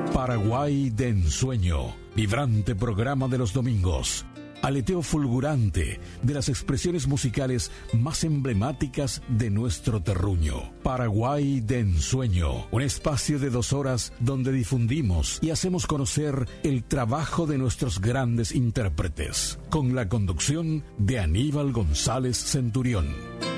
Paraguay de ensueño, vibrante programa de los domingos. Aleteo fulgurante de las expresiones musicales más emblemáticas de nuestro terruño. Paraguay de ensueño, un espacio de 2 horas donde difundimos y hacemos conocer el trabajo de nuestros grandes intérpretes, con la conducción de Aníbal González Centurión.